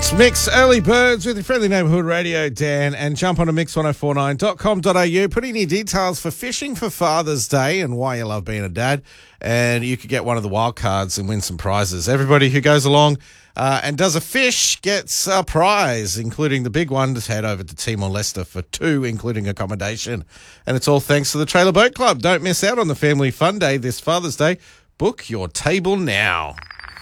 Mix Early Birds with your friendly neighbourhood radio, Dan, and jump on to mix1049.com.au. Put in your details for fishing for Father's Day and why you love being a dad, and you could get one of the wild cards and win some prizes. Everybody who goes along and does a fish gets a prize, including the big one. Just head over to Timor-Leste for 2, including accommodation. And it's all thanks to the Trailer Boat Club. Don't miss out on the Family Fun Day this Father's Day. Book your table now.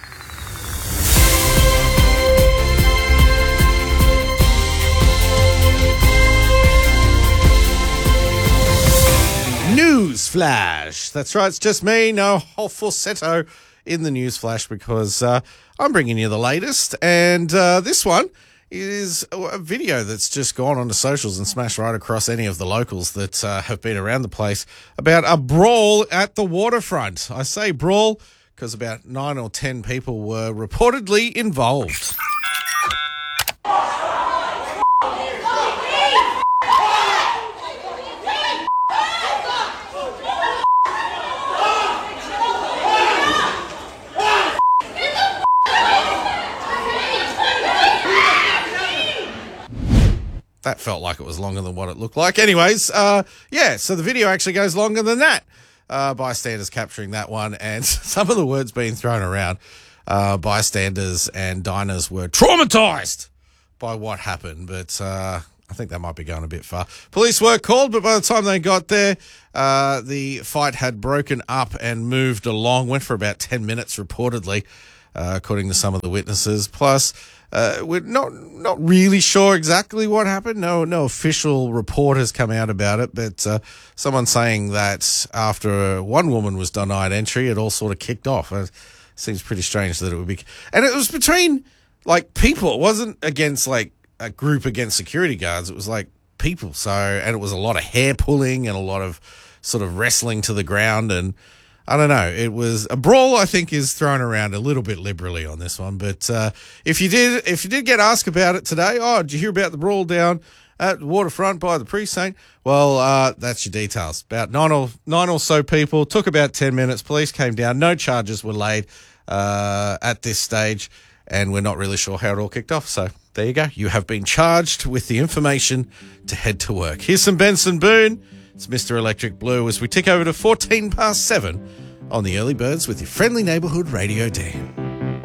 News flash. That's right, it's just me, no whole falsetto in the news flash because I'm bringing you the latest. And this one is a video that's just gone onto socials and smashed right across any of the locals that have been around the place about a brawl at the waterfront. I say brawl because about 9 or 10 people were reportedly involved. That felt like it was longer than what it looked like. Anyways, so the video actually goes longer than that. Bystanders capturing that one, and some of the words being thrown around. Bystanders and diners were traumatised by what happened, but I think that might be going a bit far. Police were called, but by the time they got there, the fight had broken up and moved along. Went for about 10 minutes, reportedly, according to some of the witnesses. Plus, we're not really sure exactly what happened. No official report has come out about it, but someone saying that after one woman was denied entry, it all sort of kicked off. It seems pretty strange that it would be, and it was between like people. It wasn't against like a group against security guards. It was like people. So, and it was a lot of hair pulling and a lot of sort of wrestling to the ground, and I don't know. It was a brawl, I think, is thrown around a little bit liberally on this one. But if you did get asked about it today, did you hear about the brawl down at the waterfront by the precinct? Well, that's your details. About nine or so people. Took about 10 minutes. Police came down. No charges were laid at this stage, and we're not really sure how it all kicked off. So there you go. You have been charged with the information to head to work. Here's some Benson Boone. It's Mr. Electric Blue as we tick over to 7:14 on the Early Birds with your friendly neighbourhood radio, Dan.